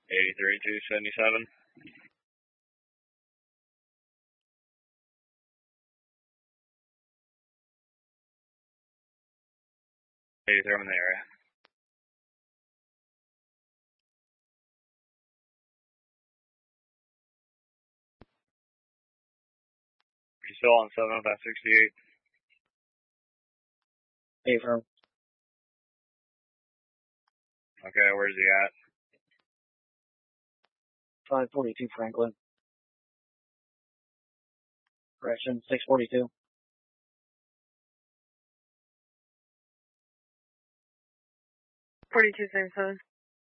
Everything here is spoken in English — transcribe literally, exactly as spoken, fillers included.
eighty-three two seventy-seven. eighty-three, I'm in the area. You still on seven of that sixty-eight? Affirm. Okay, where's he at? five forty-two Franklin. Correction, six forty-two. forty-two, same phone.